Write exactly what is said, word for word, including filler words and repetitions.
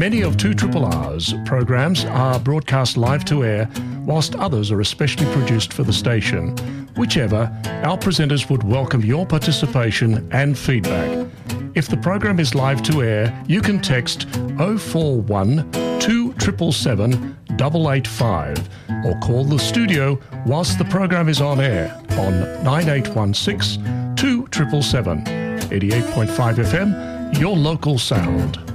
Many of two R's programs are broadcast live to air, whilst others are especially produced for the station. Whichever, our presenters would welcome your participation and feedback. If the program is live to air, you can text oh four one, two seven seven, eight eight five or call the studio whilst the program is on air on nine eight one six, two seven seven. eighty-eight point five F M, your local sound.